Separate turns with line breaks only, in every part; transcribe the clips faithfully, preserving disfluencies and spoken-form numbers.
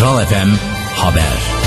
Kral F M Haber.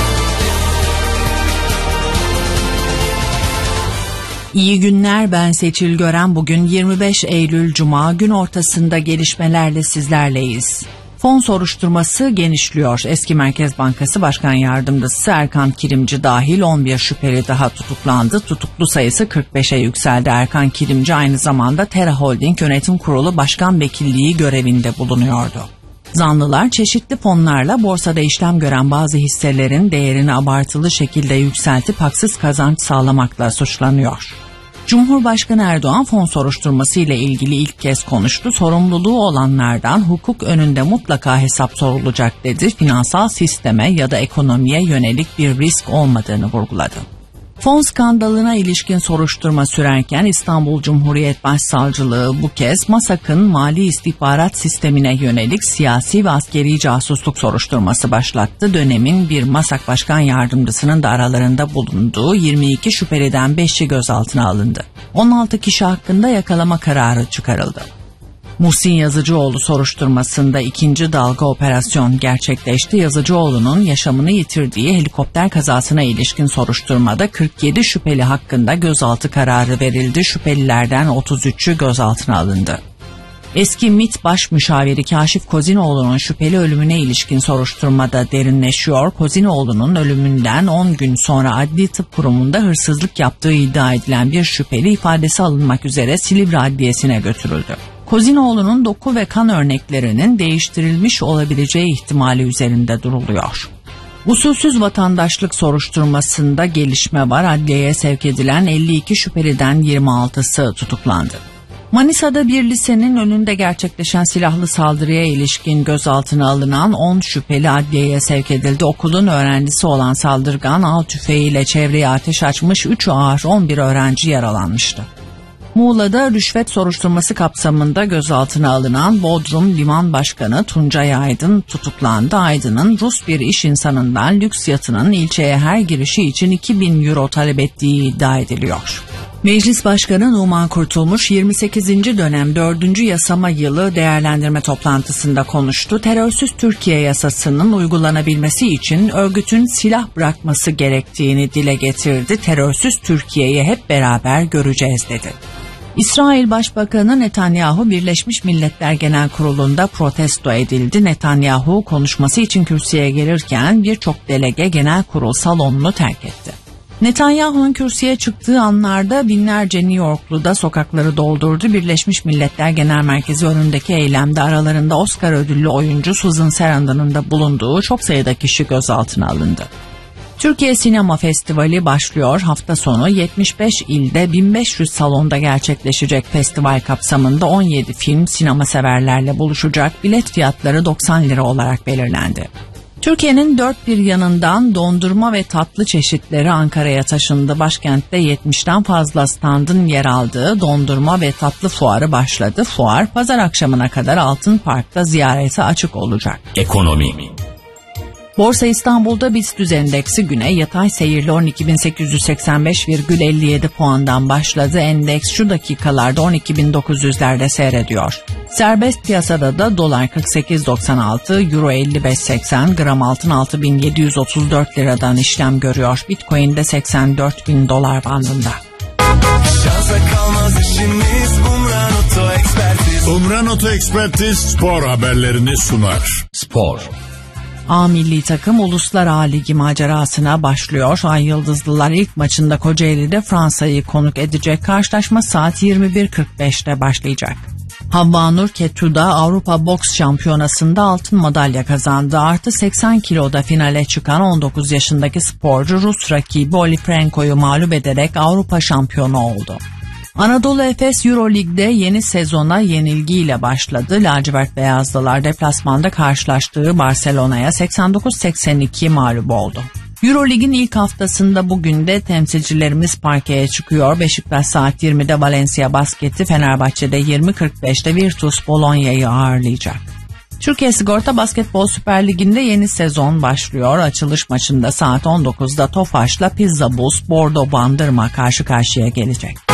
İyi günler, ben Seçil Gören. Bugün yirmi beş Eylül Cuma, gün ortasında gelişmelerle sizlerleyiz. Fon soruşturması genişliyor. Eski Merkez Bankası Başkan Yardımcısı Erkan Kilimci dahil on bir şüpheli daha tutuklandı. Tutuklu sayısı kırk beşe yükseldi. Erkan Kilimci aynı zamanda Tera Holding Yönetim Kurulu Başkan Vekilliği görevinde bulunuyordu. Zanlılar çeşitli fonlarla borsada işlem gören bazı hisselerin değerini abartılı şekilde yükseltip haksız kazanç sağlamakla suçlanıyor. Cumhurbaşkanı Erdoğan fon soruşturması ile ilgili ilk kez konuştu. Sorumluluğu olanlardan hukuk önünde mutlaka hesap sorulacak dedi. Finansal sisteme ya da ekonomiye yönelik bir risk olmadığını vurguladı. Fon skandalına ilişkin soruşturma sürerken İstanbul Cumhuriyet Başsavcılığı bu kez MASAK'ın mali istihbarat sistemine yönelik siyasi ve askeri casusluk soruşturması başlattı. Dönemin bir MASAK Başkan Yardımcısının da aralarında bulunduğu yirmi iki şüpheliden beşi gözaltına alındı. on altı kişi hakkında yakalama kararı çıkarıldı. Muhsin Yazıcıoğlu soruşturmasında ikinci dalga operasyon gerçekleşti. Yazıcıoğlu'nun yaşamını yitirdiği helikopter kazasına ilişkin soruşturmada kırk yedi şüpheli hakkında gözaltı kararı verildi. Şüphelilerden otuz üçü gözaltına alındı. Eski MİT Baş Müşaviri Kaşif Kozinoğlu'nun şüpheli ölümüne ilişkin soruşturmada derinleşiyor. Kozinoğlu'nun ölümünden on gün sonra Adli Tıp Kurumu'nda hırsızlık yaptığı iddia edilen bir şüpheli ifadesi alınmak üzere Silivri Adliyesi'ne götürüldü. Kozinoğlu'nun doku ve kan örneklerinin değiştirilmiş olabileceği ihtimali üzerinde duruluyor. Usulsüz vatandaşlık soruşturmasında gelişme var. Adliyeye sevk edilen elli iki şüpheliden yirmi altısı tutuklandı. Manisa'da bir lisenin önünde gerçekleşen silahlı saldırıya ilişkin gözaltına alınan on şüpheli adliyeye sevk edildi. Okulun öğrencisi olan saldırgan av tüfeğiyle çevreye ateş açmış, üç ağır on bir öğrenci yaralanmıştı. Muğla'da rüşvet soruşturması kapsamında gözaltına alınan Bodrum Liman Başkanı Tuncay Aydın tutuklandı. Aydın'ın Rus bir iş insanından lüks yatının ilçeye her girişi için iki bin euro talep ettiği iddia ediliyor. Meclis Başkanı Numan Kurtulmuş yirmi sekizinci dönem dördüncü yasama yılı değerlendirme toplantısında konuştu. Terörsüz Türkiye yasasının uygulanabilmesi için örgütün silah bırakması gerektiğini dile getirdi. Terörsüz Türkiye'yi hep beraber göreceğiz dedi. İsrail Başbakanı Netanyahu Birleşmiş Milletler Genel Kurulu'nda protesto edildi. Netanyahu konuşması için kürsüye gelirken birçok delege genel kurul salonunu terk etti. Netanyahu'nun kürsüye çıktığı anlarda binlerce New Yorklu'da sokakları doldurdu. Birleşmiş Milletler Genel Merkezi önündeki eylemde aralarında Oscar ödüllü oyuncu Susan Sarandon'un da bulunduğu çok sayıda kişi gözaltına alındı. Türkiye Sinema Festivali başlıyor. Hafta sonu yetmiş beş ilde bin beş yüz salonda gerçekleşecek festival kapsamında on yedi film sinema severlerle buluşacak. Bilet fiyatları doksan lira olarak belirlendi. Türkiye'nin dört bir yanından dondurma ve tatlı çeşitleri Ankara'ya taşındı. Başkentte yetmişten fazla standın yer aldığı dondurma ve tatlı fuarı başladı. Fuar pazar akşamına kadar Altın Park'ta ziyarete açık olacak.
Ekonomi.
Borsa İstanbul'da BIST endeksi güne yatay seyirli on iki bin sekiz yüz seksen beş virgül elli yedi puandan başladı. Endeks şu dakikalarda on iki bin dokuz yüzlerde seyrediyor. Serbest piyasada da dolar kırk sekiz doksan altı, euro elli beş seksen, gram altın altı bin yedi yüz otuz dört liradan işlem görüyor. Bitcoin de seksen dört bin dolar bandında.
Şansa kalmaz işimiz, Umran Oto Ekspertiz.
Umran Oto Ekspertiz spor haberlerini sunar.
Spor.
A milli takım Uluslar A Ligi macerasına başlıyor. Ay Yıldızlılar ilk maçında Kocaeli'de Fransa'yı konuk edecek. Karşılaşma saat yirmi bir kırk beşte başlayacak. Havva Nur Ketu'da Avrupa Boks Şampiyonası'nda altın madalya kazandı. Artı seksen kiloda finale çıkan on dokuz yaşındaki sporcu Rus rakibi Olifrenko'yu mağlup ederek Avrupa şampiyonu oldu. Anadolu Efes Euroleague'de yeni sezona yenilgiyle başladı. Lacivert Beyazlılar deplasmanda karşılaştığı Barcelona'ya seksen dokuz seksen iki mağlup oldu. Euroleague'in ilk haftasında bugün de temsilcilerimiz parkeye çıkıyor. Beşiktaş saat yirmide Valencia Basket'i, Fenerbahçe'de yirmi kırk beşte Virtus Bolonya'yı ağırlayacak. Türkiye Sigorta Basketbol Süper Ligi'nde yeni sezon başlıyor. Açılış maçında saat on dokuzda Tofaş'la Pizza Buz Bordo Bandırma karşı karşıya gelecek.